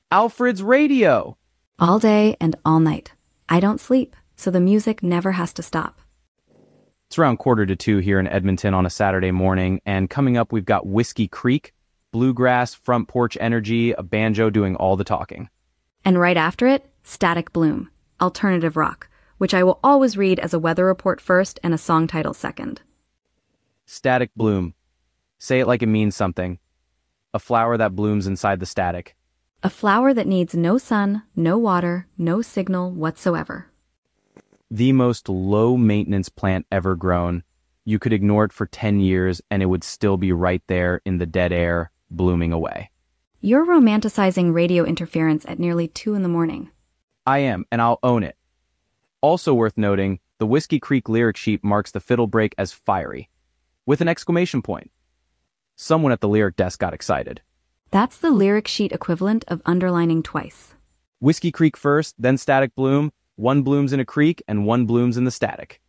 Alfred's radio. All day and all night. I don't sleep, so the music never has to stop. It's around 1:45 here in Edmonton on a Saturday morning, and coming up we've got Whiskey Creek, bluegrass, front porch energy, a banjo doing all the talking. And right after it, Static Bloom, alternative rock, which I will always read as a weather report first and a song title second. Static Bloom. Say it like it means something. A flower that blooms inside the static. A flower that needs no sun, no water, no signal whatsoever. The most low-maintenance plant ever grown. You could ignore it for 10 years and it would still be right there in the dead air, blooming away. You're romanticizing radio interference at nearly 2 in the morning. I am, and I'll own it. Also worth noting, the Whiskey Creek lyric sheet marks the fiddle break as fiery, with an exclamation point. Someone at the lyric desk got excited. That's the lyric sheet equivalent of underlining twice. Whiskey Creek first, then Static Bloom. One blooms in a creek and one blooms in the static.